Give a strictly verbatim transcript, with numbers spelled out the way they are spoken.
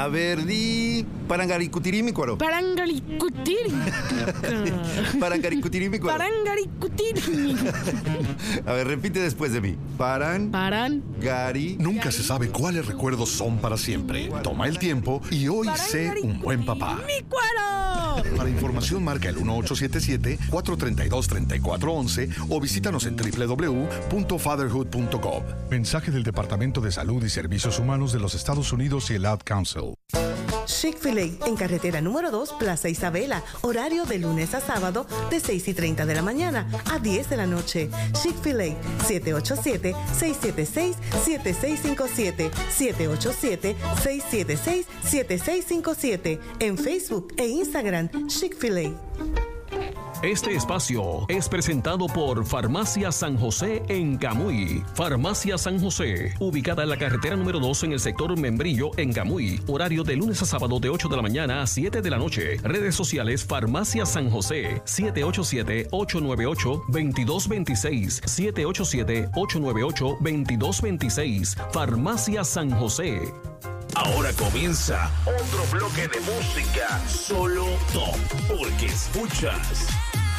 A ver, di parangaricutirimícuaro. Parangaricutiri. Parangaricutirimícuaro. Parangaricutiri. A ver, repite después de mí. Paran. Paran. Gari. Nunca se sabe cuáles recuerdos son para siempre. Toma el tiemmo y hoy sé un buen papá. ¡Mícuaro! Para información marca el uno ocho siete siete, cuatro tres dos, tres cuatro uno uno o visítanos en doble u doble u doble u punto fatherhood punto gov. Mensaje del Departamento de Salud y Servicios Humanos de los Estados Unidos y el Ad Council. Chick-fil-A en carretera número dos, Plaza Isabela. Horario de lunes a sábado de seis y treinta de la mañana a diez de la noche. Chick-fil-A, siete ocho siete, seis siete seis, siete seis cinco siete, siete ocho siete, seis siete seis, siete seis cinco siete. En Facebook e Instagram, Chick-fil-A. Este espacio es presentado por Farmacia San José en Camuy. Farmacia San José, ubicada en la carretera número dos en el sector Membrillo en Camuy. Horario de lunes a sábado de ocho de la mañana a siete de la noche. Redes sociales Farmacia San José, siete ocho siete, ocho nueve ocho, dos dos dos seis, siete ocho siete, ocho nueve ocho, dos dos dos seis. Farmacia San José. Ahora comienza otro bloque de música solo top, porque escuchas